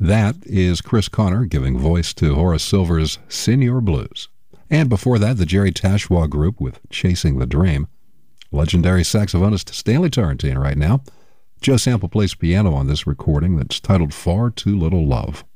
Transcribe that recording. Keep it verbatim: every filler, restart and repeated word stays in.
That is Chris Connor giving voice to Horace Silver's Senior Blues. And before that, the Jerry Tashwa Group with Chasing the Dream. Legendary saxophonist Stanley Turrentine right now. Joe Sample plays piano on this recording that's titled Far Too Little Love.